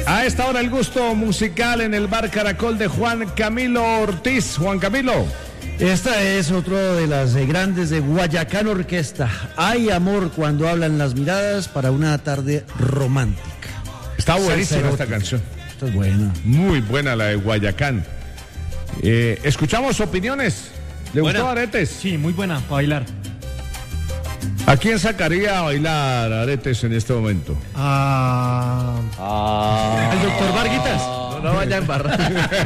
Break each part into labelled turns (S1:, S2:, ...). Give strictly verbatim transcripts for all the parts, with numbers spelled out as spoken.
S1: A esta hora el gusto musical en el Bar Caracol de Juan Camilo Ortiz. Juan Camilo.
S2: Esta es otro de las grandes de Guayacán Orquesta. Hay amor cuando hablan las miradas para una tarde romántica.
S1: Está buenísima esta canción.
S2: Esta es buena.
S1: Muy buena la de Guayacán. Eh, Escuchamos opiniones. ¿Le
S3: Buena.
S1: gustó Aretes?
S3: Sí, muy buena, para bailar.
S1: ¿A quién sacaría a bailar Aretes en este momento?
S3: Ah,
S4: Ah.
S3: ¿al doctor Varguitas?
S4: No, no vaya a embarrar.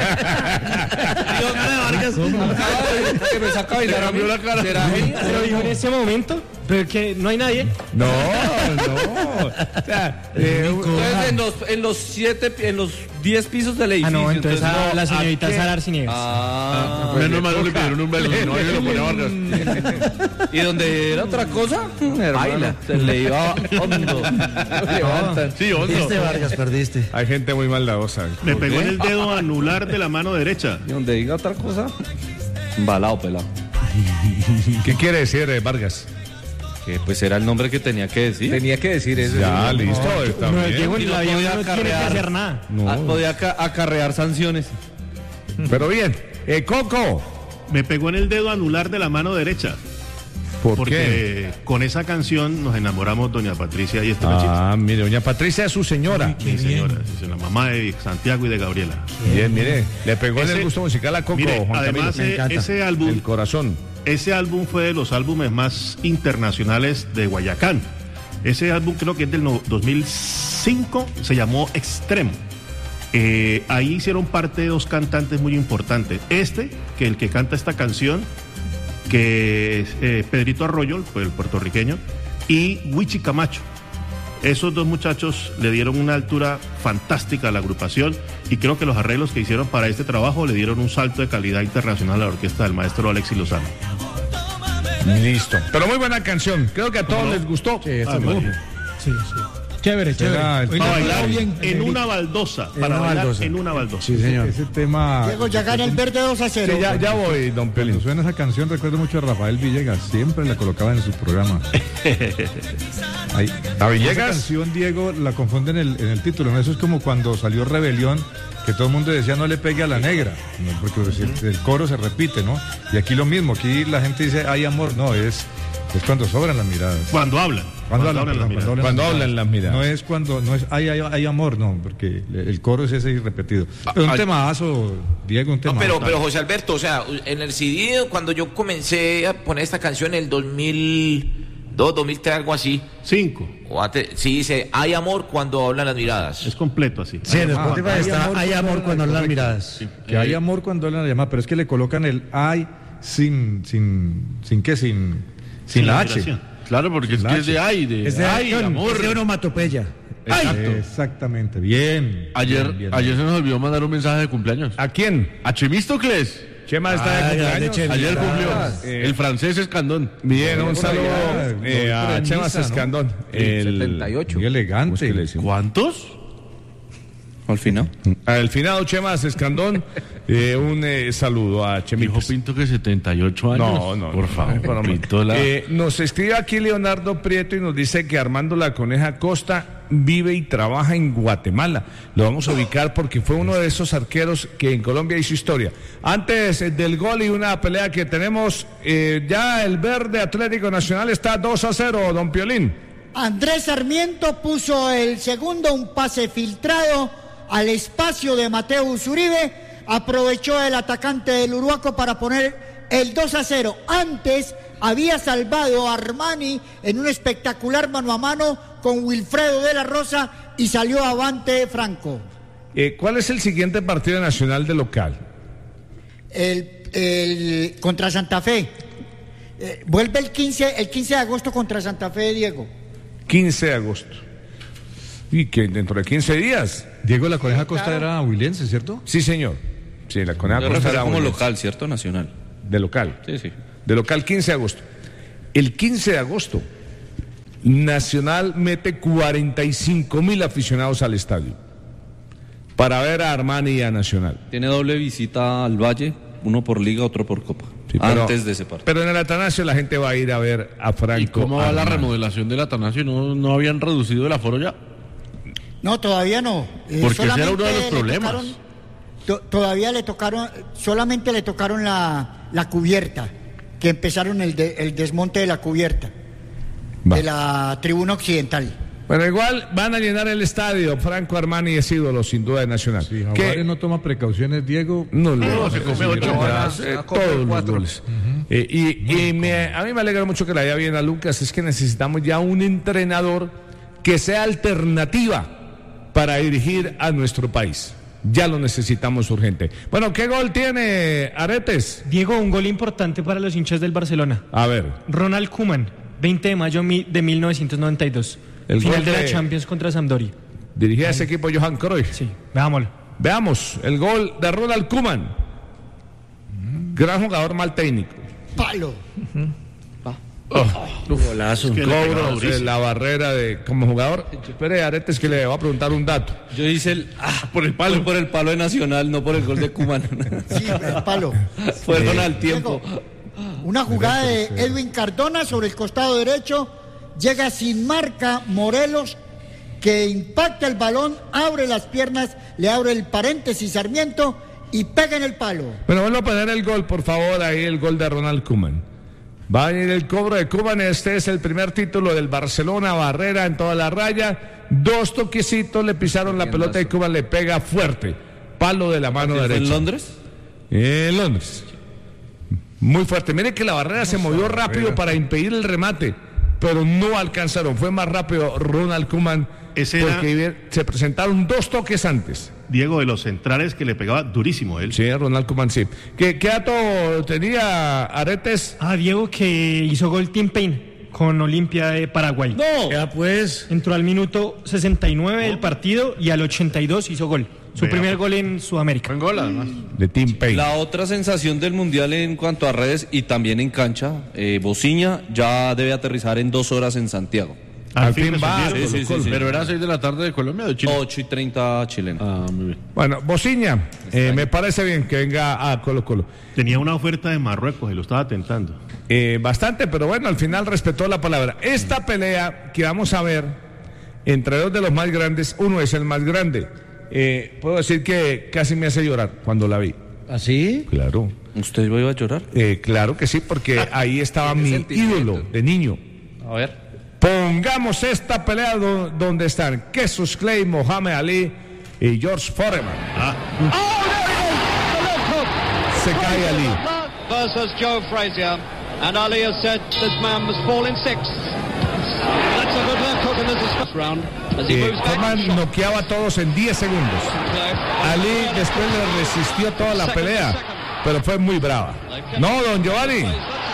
S3: Dios mío, Vargas.
S4: Que me saca a bailar a mí. ¿Será genial?
S3: Pero dijo en ese momento, pero que no hay nadie.
S1: No, no. O sea, eh,
S4: Entonces en los, en los siete, en los diez pisos del
S3: Ah,
S4: edificio.
S3: no, entonces a
S4: no,
S3: la
S4: ¿a
S3: señorita
S4: qué?
S3: Sara Arciniegas.
S4: Ah,
S5: Menos mal no le pidieron un beso, no, ahí se lo ponía Vargas.
S4: y donde era otra cosa, baila. Se le iba hondo. Levantan.
S5: Sí, hondo.
S2: Perdiste, Vargas, perdiste.
S1: hay gente muy maldadosa.
S5: Me pegó en el dedo anular de la mano derecha.
S4: Y donde diga otra cosa, balado, pelado.
S1: ¿Qué quiere decir eh, Vargas?
S4: Que pues era el nombre que tenía que decir. Tenía que decir eso.
S1: Ya, listo, está
S3: No,
S1: bien.
S3: Diego,
S4: Y
S3: en
S4: no
S3: la vida
S4: podía
S3: no tiene que
S4: acarrear.
S3: hacer nada.
S1: No.
S4: Ah, podía aca- acarrear sanciones.
S1: Pero bien, eh, Coco.
S5: Me pegó en el dedo anular de la mano derecha.
S1: ¿Por
S5: Porque
S1: qué?
S5: con esa canción nos enamoramos doña Patricia y este machito.
S1: Ah, mire, doña Patricia es su señora.
S5: Mi señora, es la mamá de Santiago y de Gabriela.
S1: Bien, mire, le pegó en
S5: Ese-
S1: el gusto musical a Coco,
S5: Mire,
S1: Juan
S5: además
S1: Camilo.
S5: eh,
S2: encanta.
S5: ese álbum,
S1: El corazón.
S5: ese álbum fue de los álbumes más internacionales de Guayacán. Ese álbum creo que es del no- dos mil cinco, se llamó Extremo. Eh, ahí hicieron parte de dos cantantes muy importantes. Este, que el que canta esta canción, que es eh, Pedrito Arroyo, el puertorriqueño, y Wichi Camacho. Esos dos muchachos le dieron una altura fantástica a la agrupación y creo que los arreglos que hicieron para este trabajo le dieron un salto de calidad internacional a la orquesta del maestro Alexis Lozano.
S1: Listo. Pero muy buena canción. Creo que a todos
S5: no?
S1: les gustó.
S5: Ah, bueno.
S3: Sí, sí. Chévere, chévere.
S1: Será el-
S3: Oiga,
S5: Para bailar
S3: bien,
S5: en una baldosa.
S2: En
S5: Para
S2: una
S5: bailar
S2: baldosa.
S5: en una baldosa.
S2: Sí, señor.
S6: Ese tema,
S7: Diego ya gana el verde dos a cero.
S1: Sí, ya, ya voy, don Pelín.
S6: cuando suena esa canción, recuerdo mucho a Rafael Villegas, siempre la colocaba en su programa. Ahí.
S1: ¿A
S6: Esa
S1: Villegas?
S6: canción, Diego, la confunden en el, en el título, ¿no? Eso es como cuando salió Rebelión, que todo el mundo decía no le pegue a la negra, ¿no? Porque pues, el, el coro se repite, ¿no? Y aquí lo mismo, aquí la gente dice hay amor, no, es, es cuando sobran las miradas.
S5: Cuando hablan.
S6: Cuando, hablan,
S5: las
S6: perdón,
S5: miradas.
S6: cuando
S1: Cuando
S6: hablan
S1: hablan las miradas.
S6: No es cuando, no es hay, hay, hay amor, no, porque el coro es ese y repetido. Pero un
S8: Ay.
S6: temazo, Diego, un
S8: No,
S6: temazo.
S8: pero, pero José Alberto, o sea, en el C D, cuando yo comencé a poner esta canción en el dos mil dos, dos mil tres, algo así,
S5: Cinco.
S8: o antes, sí dice, hay amor cuando hablan las miradas.
S5: Es completo así.
S2: Sí, en
S6: Ah,
S2: Spotify
S6: hay
S2: está
S6: amor
S2: Hay
S6: cuando
S2: amor
S6: hablan
S2: cuando hablan las
S6: correcto.
S2: miradas.
S6: Que hay amor cuando hablan la llamada, pero es que le colocan el ay sin, sin, sin qué, sin, sin la H.
S5: generación. Claro, porque
S6: es que es de
S5: ay, de
S2: Es de,
S5: ay,
S2: es
S5: amor.
S2: de onomatopeya.
S6: Exacto. Exactamente, bien.
S5: Ayer,
S6: bien, bien.
S5: ayer se nos olvidó mandar un mensaje de cumpleaños.
S1: ¿A quién?
S5: A Chemístocles.
S1: Chema está
S2: Ah,
S1: de
S2: grande
S1: cumpleaños.
S2: Chema.
S5: Ayer cumplió.
S1: Eh,
S5: el francés Escandón.
S1: Bien, un
S6: por
S1: saludo
S6: allá,
S1: eh,
S6: por
S1: a
S6: en
S1: Chema
S6: misa, ¿no?
S1: Escandón. El
S4: setenta y ocho.
S6: Muy elegante.
S1: ¿Cómo es que le decimos?
S5: ¿Cuántos?
S4: Al final.
S1: Al finado Chema Escandón, eh, un eh, saludo a
S5: Dijo
S1: Chemitos.
S5: Pinto que setenta y ocho años.
S1: No, no.
S5: Por
S1: no,
S5: favor,
S1: no, no.
S5: Pinto la-
S1: Eh, nos escribe aquí Leonardo Prieto y nos dice que Armando La Coneja Costa vive y trabaja en Guatemala. Lo vamos a ubicar porque fue uno de esos arqueros que en Colombia hizo historia. Antes eh, del gol y una pelea que tenemos, eh, ya el verde Atlético Nacional está dos a cero, don Piolín.
S7: Andrés Sarmiento puso el segundo, un pase filtrado al espacio de Mateus Uribe. Aprovechó el atacante del Uruguaco para poner el dos a cero. Antes había salvado a Armani en un espectacular mano a mano con Wilfredo de la Rosa y salió avante Franco.
S1: Eh, ¿Cuál es el siguiente partido nacional de local?
S7: El, el contra Santa Fe. Eh, vuelve el quince, el quince de agosto contra Santa Fe, Diego.
S1: quince de agosto. Y que dentro de quince días.
S6: Diego La Coneja Costa era huilense, ¿cierto?
S1: Sí, señor. Sí, La Coneja
S4: Yo
S1: Costa
S4: refiero
S1: era
S4: como
S1: una-
S4: local, ¿cierto? Nacional.
S1: De local.
S4: Sí, sí.
S1: De local quince de agosto. El quince de agosto, Nacional mete cuarenta y cinco mil aficionados al estadio para ver a Armani y a Nacional.
S4: Tiene doble visita al Valle, uno por Liga, otro por Copa.
S1: Sí, pero-
S4: antes de ese partido.
S1: Pero en el Atanasio la gente va a ir a ver a Franco.
S5: ¿Y cómo va la
S1: Armani.
S5: remodelación del Atanasio? ¿No, no habían reducido el aforo ya?
S7: No, todavía no. Eh,
S5: Porque ese era
S7: solamente
S5: uno de los
S7: le
S5: problemas.
S7: tocaron- to- todavía le tocaron, solamente le tocaron la, la cubierta, que empezaron el, de- el desmonte de la cubierta
S1: Va.
S7: de la tribuna occidental.
S1: Pero igual van a llenar el estadio. Franco Armani es ídolo, sin duda, de Nacional.
S6: Si
S1: ¿Qué?
S6: Jaguares no toma precauciones, Diego.
S1: No, le
S5: No, se come ocho
S1: no,
S5: goles.
S1: hace
S4: a comer
S1: todos los
S4: cuatro.
S1: goles. Eh, y y me- a mí me alegra mucho que la haya bien a Lucas. Es que necesitamos ya un entrenador que sea alternativa para dirigir a nuestro país. Ya lo necesitamos urgente. Bueno, ¿qué gol tiene Aretes?
S3: Diego, un gol importante para los hinchas del Barcelona.
S1: A ver.
S3: Ronald Koeman, veinte de mayo mi- de mil novecientos noventa y dos.
S1: El
S3: Final
S1: gol
S3: de la
S1: de-
S3: Champions contra Sampdoria.
S1: Dirigía a ese equipo Johan Cruyff.
S3: Sí, veámoslo.
S1: Veamos el gol de Ronald Koeman. Gran jugador, mal técnico.
S7: Palo.
S2: Golazo.
S5: Es que le pegaba
S1: Cobros
S5: durísimo.
S1: en la barrera de como jugador. Espere, Aretes, que le voy a preguntar un dato.
S4: Yo hice el. Ah, por el palo. Por el palo de Nacional, no por el gol de Koeman.
S7: Sí, el palo.
S4: Fueron al tiempo.
S7: Diego, una jugada de Edwin Cardona sobre el costado derecho, llega sin marca Morelos, que impacta el balón, abre las piernas, le abre el paréntesis Sarmiento y pega en el palo.
S1: Bueno, vuelvo a poner el gol, por favor, ahí el gol de Ronald Koeman. Va a venir el cobro de Koeman, este es el primer título del Barcelona, barrera en toda la raya, dos toquecitos, le pisaron la pelota y Koeman le pega fuerte, palo de la mano
S4: ¿Fue
S1: derecha.
S4: en Londres?
S1: En Londres. Muy fuerte. Mire que la barrera se movió rápido para impedir el remate, pero no alcanzaron. Fue más rápido Ronald Koeman,
S5: Ese era-
S1: porque se presentaron dos toques antes.
S5: Diego, de los centrales que le pegaba durísimo él.
S1: Sí, Ronald Koeman, sí. ¿Qué, qué dato tenía Aretes?
S3: Ah, Diego, que hizo gol Tim Payne con Olimpia de Paraguay.
S2: Ya pues.
S3: Entró al minuto sesenta y nueve del partido y al ochenta y dos hizo gol. Su
S5: Vea,
S3: primer
S5: pues.
S3: gol en Sudamérica.
S4: gol, además.
S1: De Tim Payne.
S4: La otra sensación del Mundial en cuanto a redes y también en cancha, eh, Bociña ya debe aterrizar en dos horas en Santiago.
S1: Al fin va.
S5: resolvieron.
S4: Sí, sí, sí, sí.
S9: Pero era seis de la tarde de Colombia o de Chile.
S4: ocho y treinta chileno.
S9: Ah, muy bien.
S1: Bueno, Bociña, eh, me parece bien que venga a Colo Colo.
S5: Tenía una oferta de Marruecos y lo estaba tentando.
S1: Eh, bastante, pero bueno, al final respetó la palabra. Esta pelea que vamos a ver entre dos de los más grandes, uno es el más grande. Eh, puedo decir que casi me hace llorar cuando la vi.
S2: ¿Así?
S1: Claro.
S4: ¿Usted iba a llorar?
S1: Eh, claro que sí, porque ahí estaba mi ídolo de niño.
S4: A ver.
S1: Pongamos esta pelea do- donde están Cassius Clay, Mohamed Ali y George Foreman. Se cae Ali.
S10: Versus Joe Frazier. And Ali has said this man must fall in six. That's a good left hook and there's a first round. As he
S1: Eh,
S10: moves back.
S1: Foreman noqueaba a todos en diez segundos. Ali después le resistió toda la pelea, pero fue muy brava. No, don Giovanni.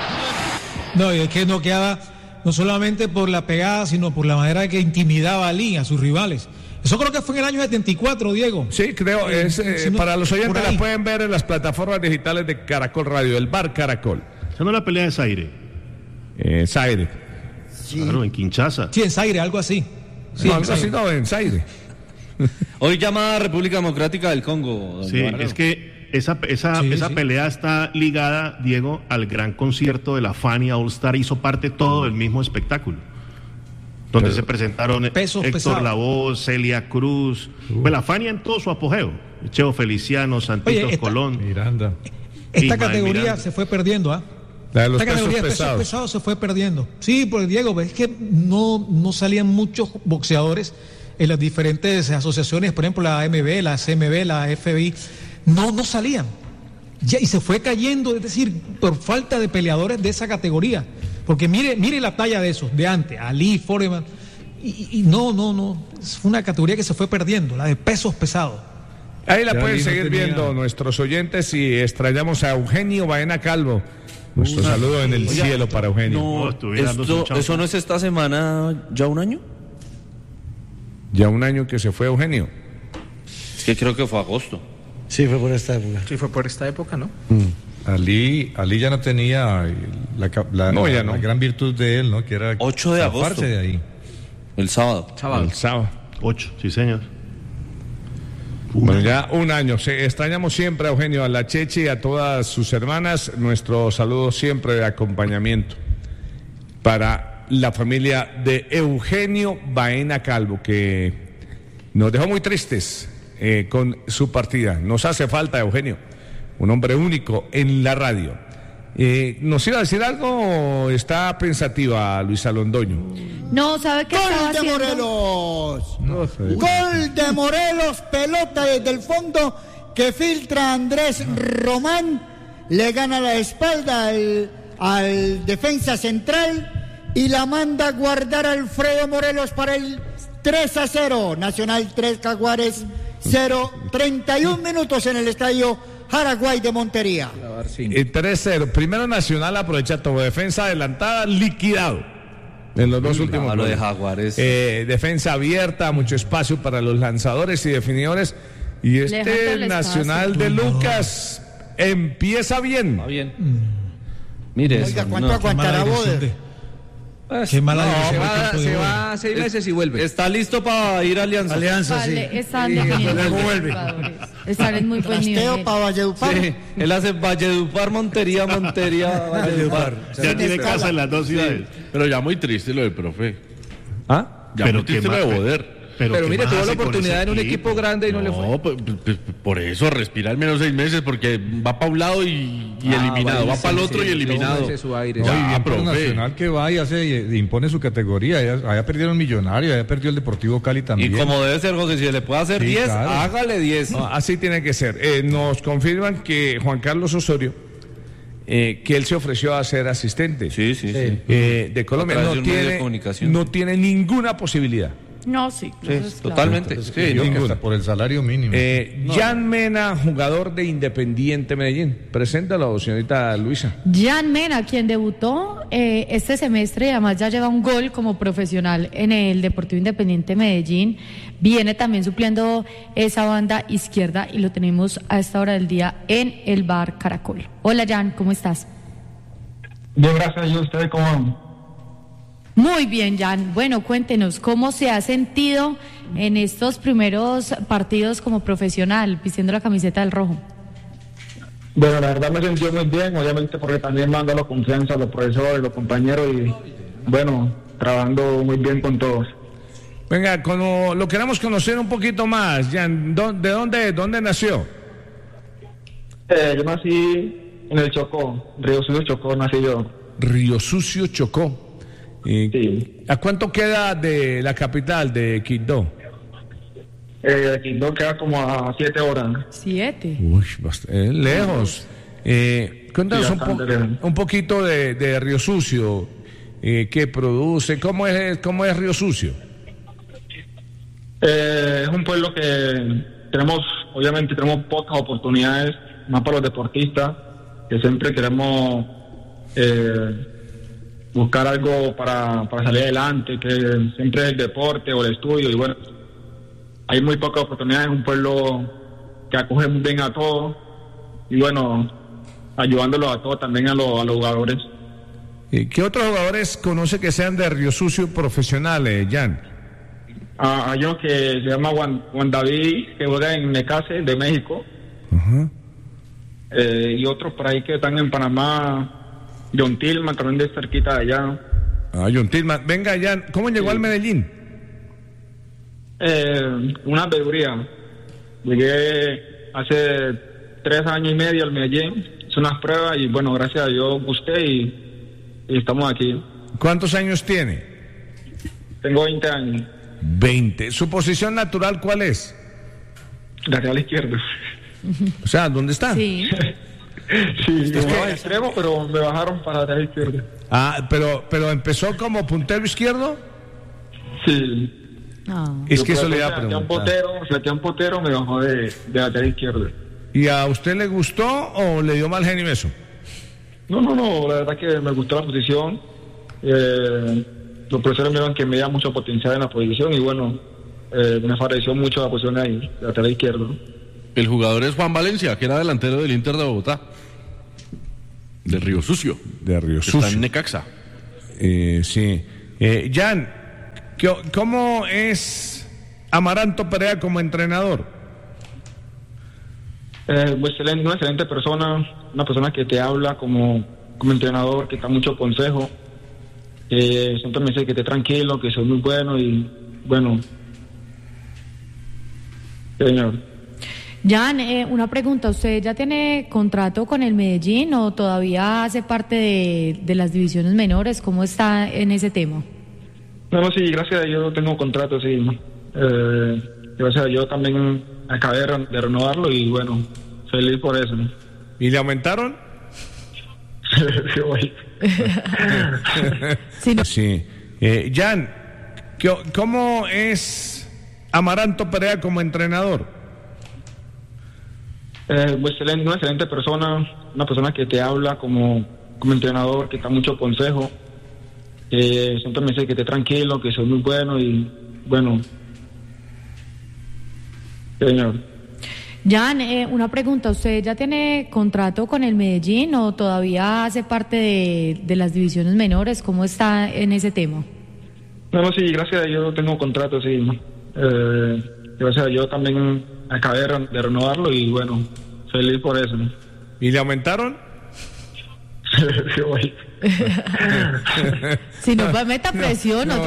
S11: No, y es que noqueaba no solamente por la pegada, sino por la manera que intimidaba a Ali, a sus rivales. Eso creo que fue en el año setenta y cuatro, Diego.
S1: Sí, creo, es, eh,
S11: Si no-
S1: para los oyentes
S11: por ahí.
S1: la pueden ver en las plataformas digitales de Caracol Radio, el bar Caracol.
S5: Esa no es la pelea de Zaire.
S1: Eh, Zaire.
S5: Claro, en Kinshasa.
S11: Sí, en Zaire, algo así. Sí,
S1: no,
S11: en
S1: algo así
S11: Zaire.
S1: no, en Zaire.
S4: Hoy llamada República Democrática del Congo. don
S5: Sí,
S4: Giovanni.
S5: es que esa, esa,
S11: Sí,
S5: esa
S11: sí.
S5: pelea está ligada, Diego, al gran concierto de la Fania All Star. Hizo parte todo del mismo espectáculo. Donde se presentaron
S11: Pesos
S5: Héctor
S11: pesados.
S5: Lavoe, Celia Cruz. Pues la Fania en todo su apogeo. Cheo Feliciano, Santitos
S11: Oye, esta-
S5: Colón.
S6: Miranda.
S11: Esta
S5: Ismael
S11: categoría
S5: Miranda.
S11: se fue perdiendo, ¿ah?
S1: La de los
S11: Esta
S1: pesos
S11: categoría de
S1: pesados.
S11: pesos pesados se fue perdiendo. Sí, pues Diego, ves que no, no salían muchos boxeadores en las diferentes asociaciones, por ejemplo la A M B, la C M B, la F B I, no, no salían. Ya, y se fue cayendo, es decir, por falta de peleadores de esa categoría. Porque mire, mire la talla de esos, de antes, Ali, Foreman, y, y- y no, no, no, es una categoría que se fue perdiendo, la de pesos pesados.
S1: Ahí la
S6: Ya
S1: pueden
S6: Ali no
S1: seguir
S6: tenía-
S1: viendo nuestros oyentes y extrañamos a Eugenio Baena Calvo. Nuestro saludo en el cielo para Eugenio.
S5: No,
S4: No,
S5: estuviera dándose un
S4: esto,
S5: chaufa.
S4: ¿eso no es esta semana ya un año?
S1: Ya un año que se fue Eugenio.
S4: Es que creo que fue agosto.
S2: Sí, fue por esta época.
S3: Sí, fue por esta época, ¿no?
S6: Ali, Ali ya no tenía la, ca- la-
S1: No, ya
S6: la
S1: no.
S6: gran virtud de él, ¿no? Que era
S4: ocho de
S6: zafarse
S4: agosto.
S6: de ahí.
S4: El sábado.
S1: El sábado.
S5: Ocho, sí, señor.
S1: Bueno, ya un año. Se, extrañamos siempre a Eugenio, a la Chechi y a todas sus hermanas. Nuestro saludo siempre de acompañamiento para la familia de Eugenio Baena Calvo, que nos dejó muy tristes eh, con su partida. Nos hace falta, Eugenio, un hombre único en la radio. Eh, ¿Nos iba a decir algo o está pensativa Luisa Londoño?
S12: No, ¿sabe qué estaba
S7: ¡Gol de
S12: haciendo?
S7: Morelos!
S1: No sé.
S7: Gol de Morelos, pelota desde el fondo que filtra Andrés Román, le gana la espalda al, al defensa central y la manda a guardar Alfredo Morelos para el tres a cero. Nacional tres, Jaguares cero. treinta y un minutos en el estadio Jaraguay de Montería.
S1: Eh, tres cero. Primero Nacional aprovecha todo. Defensa adelantada, liquidado. En los dos últimos
S4: lo de
S1: goles.
S4: Jaguares.
S1: Eh, defensa abierta, mucho espacio para los lanzadores y definidores. Y este
S12: Dejando el
S1: Nacional
S12: espacio.
S1: de Lucas empieza bien.
S4: Va bien. Mire
S7: Oiga,
S4: eso.
S7: ¿cuánto
S11: No, qué mala
S7: aguantará
S11: dirección
S7: Bode?
S11: de- Qué mala
S9: No,
S11: dirección
S9: se
S11: de
S9: va,
S11: campo de
S9: se
S11: Bode.
S9: va seis meses y vuelve.
S4: Está listo para ir a Alianza.
S2: Alianza, sí.
S12: Vale, están
S2: Y
S12: definiendo
S2: luego
S12: los
S2: vuelve.
S12: jugadores. Están en muy buen
S7: Trasteo
S12: nivel.
S7: para Valledupar.
S4: Sí, él hace Valledupar, Montería, Montería, Valledupar.
S5: Ya tiene casa en las dos ciudades.
S9: Pero ya muy triste lo del profe.
S1: ¿Ah?
S9: Ya
S5: Pero
S9: muy
S5: qué
S9: triste lo
S5: más-
S9: de Boder.
S5: Pero,
S9: Pero
S5: ¿qué
S9: mire,
S5: más
S9: tuvo la
S5: hace con
S9: oportunidad
S5: ese
S9: en un equipo grande y no le fue.
S5: No,
S9: pues, pues, por eso respira al menos seis meses porque va para un lado y, y
S13: Ah,
S9: eliminado,
S13: vale,
S9: va
S13: sí,
S9: para el
S13: sí,
S9: otro y
S13: sí,
S9: eliminado.
S13: tómese su aire.
S6: No, y
S9: Ya,
S6: bien por
S9: profe.
S6: Nacional que va y hace y impone su categoría. Allá, allá perdieron Millonario, allá perdió el Deportivo Cali
S4: Y
S6: también.
S4: como debe ser, José, si se le puede hacer
S6: Sí,
S4: diez,
S6: claro.
S4: hágale diez.
S1: No, así tiene que ser. Eh, nos confirman que Juan Carlos Osorio, eh, que él se ofreció a ser asistente
S4: Sí, sí, sí.
S1: eh, de Colombia,
S4: A
S1: no
S4: través de un medio de
S1: tiene,
S4: comunicación.
S1: no tiene ninguna posibilidad.
S12: No, sí,
S4: Sí,
S12: eso es claro.
S4: totalmente.
S6: Entonces,
S4: Sí,
S6: creo que
S1: ninguna.
S6: hasta por el salario mínimo.
S1: Eh, Jan Mena, jugador de Independiente Medellín. Preséntalo, señorita Luisa.
S12: Jan Mena, quien debutó eh, este semestre y además ya lleva un gol como profesional en el Deportivo Independiente Medellín, viene también supliendo esa banda izquierda y lo tenemos a esta hora del día en el bar Caracol. Hola Jan, ¿cómo estás?
S14: Bien, gracias. ¿Y ustedes cómo van?
S12: Muy bien, Jan. Bueno, cuéntenos, ¿cómo se ha sentido en estos primeros partidos como profesional, vistiendo la camiseta del rojo?
S14: Bueno, la verdad me sentí muy bien, obviamente porque también mando la confianza a los profesores, los compañeros y, bueno, trabajando muy bien con todos.
S1: Venga, como lo queremos conocer un poquito más, Jan, ¿dó- ¿de dónde, dónde nació?
S14: Eh, yo nací en el Chocó, Río Sucio Chocó, nací yo.
S1: Río Sucio, Chocó. Eh,
S14: Sí.
S1: ¿A cuánto queda de la capital, de Quibdó?
S14: Eh, aquí no queda como a siete horas.
S12: Siete.
S1: Uy, bast- eh, lejos. Eh, cuéntanos
S14: Sí,
S1: un, po-
S14: bastante lejos.
S1: un poquito de, de Río Sucio, eh, qué produce, cómo es, cómo es Río Sucio.
S14: Eh, es un pueblo que tenemos, obviamente tenemos pocas oportunidades, más para los deportistas, que siempre queremos eh, buscar algo para, para salir adelante, que siempre es el deporte o el estudio, y bueno, hay muy pocas oportunidades, es un pueblo que acoge muy bien a todos, y bueno, ayudándolo a todos, también a, los a los jugadores.
S1: Eh, ¿Qué otros jugadores conoce que sean de Río Sucio profesionales, Jan?
S14: A, hay uno que se llama Juan, Juan David, que juega en Necase, de México.
S1: Ajá.
S14: Eh, y otros por ahí que están en Panamá, John Tillman, también de cerquita de allá.
S1: Ah, John Tillman. Venga, Jan, ¿cómo llegó al Medellín?
S14: Eh, una veeduría. Llegué hace tres años y medio al Medellín, hice unas pruebas y bueno, gracias a Dios gusté y, y estamos aquí.
S1: ¿Cuántos años tiene?
S14: Tengo veinte años,
S1: veinte. ¿Su posición natural cuál es?
S14: lateral izquierdo.
S1: O sea, ¿dónde está?
S12: Sí.
S14: Sí, yo jugaba de extremo, pero me bajaron para lateral izquierdo.
S1: Ah, pero, pero empezó como puntero izquierdo.
S14: Sí.
S12: Ah.
S1: Es que eso le iba a
S14: Sebastián
S1: preguntar.
S14: Potero, Sebastián Potero me bajó de, de lateral izquierdo.
S1: ¿Y a usted le gustó o le dio mal genio eso?
S14: No, no, no, la verdad que me gustó la posición. Eh, los profesores me dijeron que me da mucho potencial en la posición y bueno, eh, me pareció mucho la posición ahí, lateral izquierdo.
S9: El jugador es Juan Valencia, que era delantero del Inter de Bogotá. De Río Sucio.
S1: De Río
S9: Está
S1: Sucio.
S9: en Necaxa.
S1: Eh, sí. Eh, Jan, ¿qué- ¿cómo es Amaranto Perea como entrenador?
S14: Eh, pues, excelente, una excelente persona, una persona que te habla como, como entrenador, que da mucho consejo, que siempre me dice que esté tranquilo, que soy muy bueno y bueno, Señor.
S12: Jan, eh, una pregunta, ¿usted ya tiene contrato con el Medellín o todavía hace parte de, de las divisiones menores? ¿Cómo está en ese tema?
S14: No, no, sí, gracias a Dios tengo contrato, sí. Eh, gracias a Dios también acabé de, de renovarlo y bueno, feliz por eso.
S1: ¿Y le aumentaron?
S12: Sí. No.
S1: Sí. Eh, Jan, ¿cómo es Amaranto Perea como entrenador?
S14: Eh, pues excelente, una excelente persona, una persona que te habla como, como entrenador, que da mucho consejo, que siempre me dice que esté tranquilo, que soy muy bueno y bueno, señor.
S12: Jan, eh, una pregunta, ¿usted ya tiene contrato con el Medellín o todavía hace parte de, de las divisiones menores? ¿Cómo está en ese tema?
S14: No, no, sí, gracias a Dios tengo contrato, sí. Eh, gracias a Dios también acabé de, de renovarlo y bueno, feliz por eso.
S1: ¿Y le aumentaron?
S12: Si no, meta presión.
S1: No, no.